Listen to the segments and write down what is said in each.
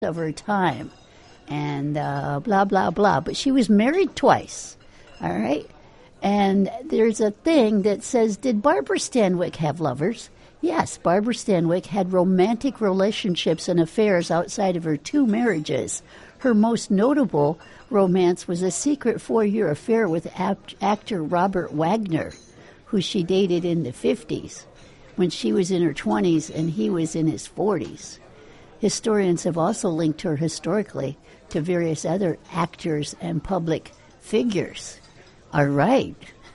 of her time, and blah, blah, blah. But she was married twice, all right? And there's a thing that says, did Barbara Stanwyck have lovers? Yes, Barbara Stanwyck had romantic relationships and affairs outside of her 2 marriages. Her most notable romance was a secret 4-year affair with actor Robert Wagner, who she dated in the 50s, when she was in her 20s and he was in his 40s. Historians have also linked her historically to various other actors and public figures. All right.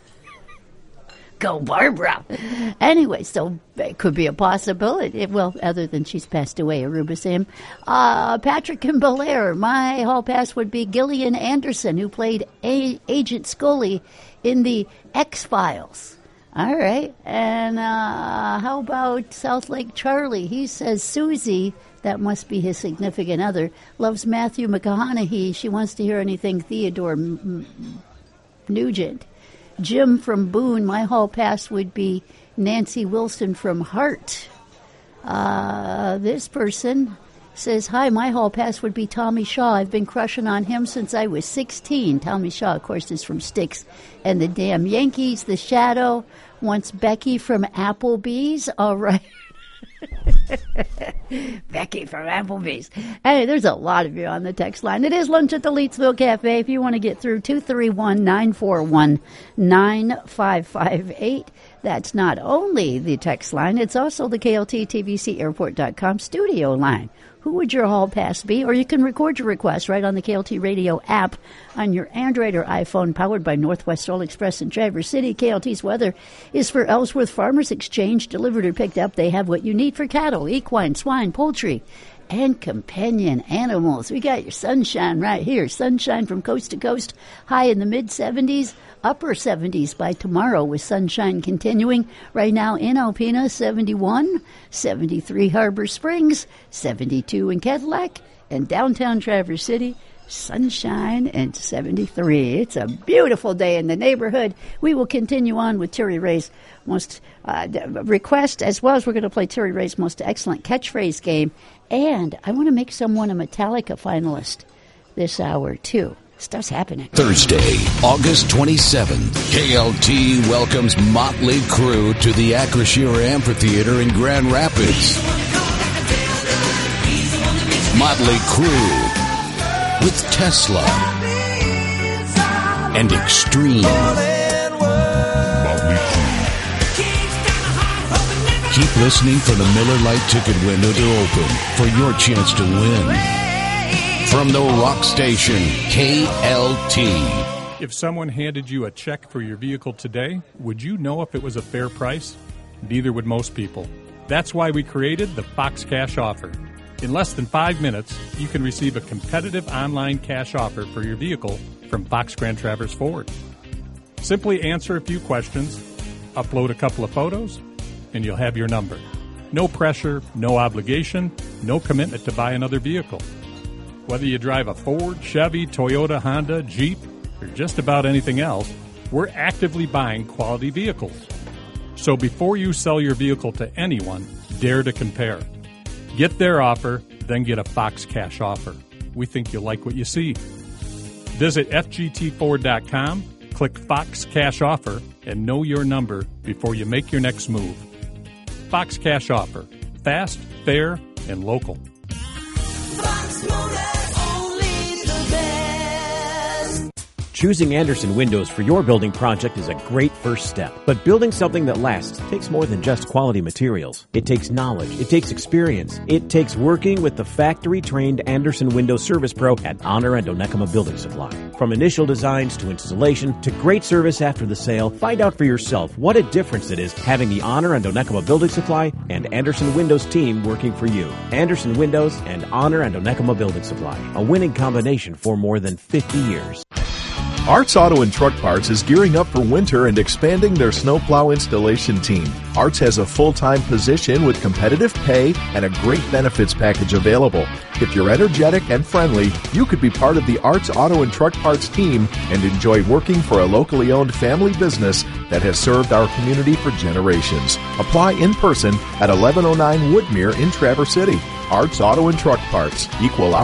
Go Barbara. Anyway, so it could be a possibility. Well, other than she's passed away, Aruba Sam. Patrick and Belair. My hall pass would be Gillian Anderson, who played Agent Scully in the X-Files. All right. And how about South Lake Charlie? He says Susie, that must be his significant other, loves Matthew McConaughey. She wants to hear anything Theodore Nugent. Jim from Boone, my hall pass would be Nancy Wilson from Hart. This person says, hi, my hall pass would be Tommy Shaw. I've been crushing on him since I was 16. Tommy Shaw, of course, is from Styx and the Damn Yankees. The Shadow wants Becky from Applebee's. All right. Becky from Applebee's. Hey, there's a lot of you on the text line. It is Lunch at the Leetsville Cafe. If you want to get through, 231-941-9558. That's not only the text line, it's also the KLTTVCAirport.com studio line. Who would your hall pass be? Or you can record your request right on the KLT Radio app on your Android or iPhone, powered by Northwest Soul Express in Traverse City. KLT's weather is for Ellsworth Farmers Exchange. Delivered or picked up, they have what you need for cattle, equine, swine, poultry, and companion animals. We got your sunshine right here. Sunshine from coast to coast, high in the mid-70s, upper 70s by tomorrow, with sunshine continuing. Right now in Alpena, 71, 73 Harbor Springs, 72 in Cadillac, and downtown Traverse City, sunshine and 73. It's a beautiful day in the neighborhood. We will continue on with Terry Ray's most request, as well as we're going to play Terry Ray's most excellent catchphrase game. And I want to make someone a Metallica finalist this hour, too. Stuff's happening. Thursday, August 27th, KLT welcomes Motley Crue to the Acrisure Amphitheater in Grand Rapids. Motley Crue with Tesla and Extreme. Motley Crue. Keep listening for the Miller Lite ticket window to open for your chance to win. From the rock station, KLT. If someone handed you a check for your vehicle today, would you know if it was a fair price? Neither would most people. That's why we created the Fox Cash Offer. In less than 5 minutes, you can receive a competitive online cash offer for your vehicle from Fox Grand Traverse Ford. Simply answer a few questions, upload a couple of photos, and you'll have your number. No pressure, no obligation, no commitment to buy another vehicle. Whether you drive a Ford, Chevy, Toyota, Honda, Jeep, or just about anything else, we're actively buying quality vehicles. So before you sell your vehicle to anyone, dare to compare. Get their offer, then get a Fox Cash Offer. We think you'll like what you see. Visit FGTFord.com, click Fox Cash Offer, and know your number before you make your next move. Fox Cash Offer. Fast, fair, and local. Fox Motors, only the best. Choosing Anderson Windows for your building project is a great first step. But building something that lasts takes more than just quality materials. It takes knowledge. It takes experience. It takes working with the factory-trained Anderson Windows Service Pro at Honor and Onekama Building Supply. From initial designs to installation to great service after the sale, find out for yourself what a difference it is having the Honor and Onekama Building Supply and Anderson Windows team working for you. Anderson Windows and Honor and Onekama Building Supply, a winning combination for more than 50 years. Arts Auto and Truck Parts is gearing up for winter and expanding their snowplow installation team. Arts has a full-time position with competitive pay and a great benefits package available. If you're energetic and friendly, you could be part of the Arts Auto and Truck Parts team and enjoy working for a locally owned family business that has served our community for generations. Apply in person at 1109 Woodmere in Traverse City. Arts Auto and Truck Parts, equal